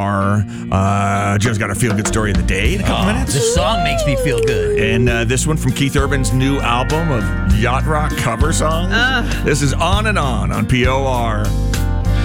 Joe's got our feel-good story of the day in a couple minutes. This song makes me feel good. And this one from Keith Urban's new album of yacht rock cover songs. This is On and On POR.